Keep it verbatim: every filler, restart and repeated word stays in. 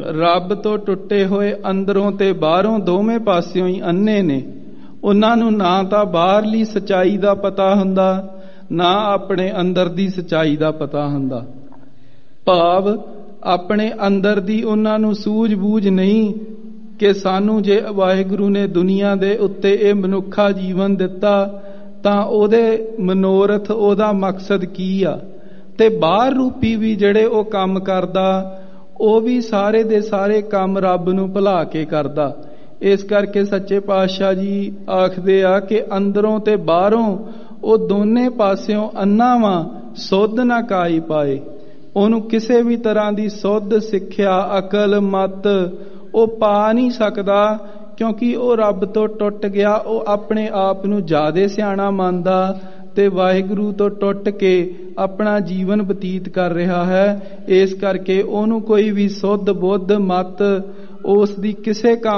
ਰੱਬ ਤੋਂ ਟੁੱਟੇ ਹੋਏ ਅੰਦਰੋਂ ਤੇ ਬਾਹਰੋਂ ਦੋਵੇਂ ਪਾਸਿਓਂ ਹੀ ਅੰਨੇ ਨੇ। ਉਹਨਾਂ ਨੂੰ ਨਾ ਤਾਂ ਬਾਹਰਲੀ ਸੱਚਾਈ ਦਾ ਪਤਾ ਹੁੰਦਾ, ਨਾ ਆਪਣੇ ਅੰਦਰ ਦੀ ਸੱਚਾਈ ਦਾ ਪਤਾ ਹੁੰਦਾ। ਭਾਵ ਆਪਣੇ ਅੰਦਰ ਦੀ ਉਹਨਾਂ ਨੂੰ ਸੂਝ-ਬੂਝ ਨਹੀਂ ਕਿ ਸਾਨੂੰ ਜੇ ਵਾਹਿਗੁਰੂ ਨੇ ਦੁਨੀਆ ਦੇ ਉੱਤੇ ਇਹ ਮਨੁੱਖਾ ਜੀਵਨ ਦਿੱਤਾ ਤਾਂ ਉਹਦੇ ਮਨੋਰਥ, ਉਹਦਾ ਮਕਸਦ ਕੀ ਆ। ਤੇ ਬਾਹਰ ਰੂਪੀ ਵੀ ਜਿਹੜੇ ਉਹ ਕੰਮ ਕਰਦਾ, ਉਹ ਵੀ ਸਾਰੇ ਦੇ ਸਾਰੇ ਕੰਮ ਰੱਬ ਨੂੰ ਭੁਲਾ ਕੇ ਕਰਦਾ। ਇਸ ਕਰਕੇ ਸੱਚੇ ਪਾਤਸ਼ਾਹ ਜੀ ਆਖਦੇ ਆ ਕਿ ਅੰਦਰੋਂ ਤੇ ਬਾਹਰੋਂ ਉਹ ਦੋਨੇ ਪਾਸਿਓਂ ਅੰਨਾ ਵਾਂ, ਸੁੱਧ ਨਾ ਕਾਈ ਪਾਏ। ਉਹਨੂੰ ਕਿਸੇ ਵੀ ਤਰ੍ਹਾਂ ਦੀ ਸੁੱਧ ਸਿੱਖਿਆ, ਅਕਲ, ਮਤ ਉਹ ਪਾ ਨਹੀਂ ਸਕਦਾ, ਕਿਉਂਕਿ ਉਹ ਰੱਬ ਤੋਂ ਟੁੱਟ ਗਿਆ। ਉਹ ਆਪਣੇ ਆਪ ਨੂੰ ਜ਼ਿਆਦਾ ਸਿਆਣਾ ਮੰਨਦਾ ਤੇ ਵਾਹਿਗੁਰੂ ਤੋਂ ਟੁੱਟ ਕੇ ਆਪਣਾ ਜੀਵਨ ਬਤੀਤ ਕਰ ਰਿਹਾ ਹੈ। ਇਸ ਕਰਕੇ ਉਹਨੂੰ ਕੋਈ ਵੀ ਸੁੱਧ ਬੁੱਧ ਮਤ ਉਸ ਦੀ ਕਿਸੇ ਕੰਮ